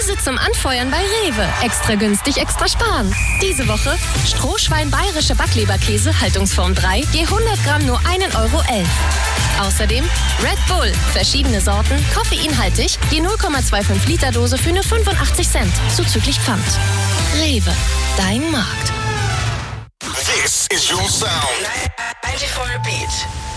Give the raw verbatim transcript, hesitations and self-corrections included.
Käse zum Anfeuern bei Rewe. Extra günstig, extra sparen. Diese Woche Strohschwein bayerische Backleberkäse, Haltungsform drei, je hundert Gramm nur ein Euro elf. Außerdem Red Bull, verschiedene Sorten, koffeinhaltig, je null Komma fünfundzwanzig Liter Dose für nur fünfundachtzig Cent, zuzüglich Pfand. Rewe, dein Markt. This is your sound. ninety-four Beat.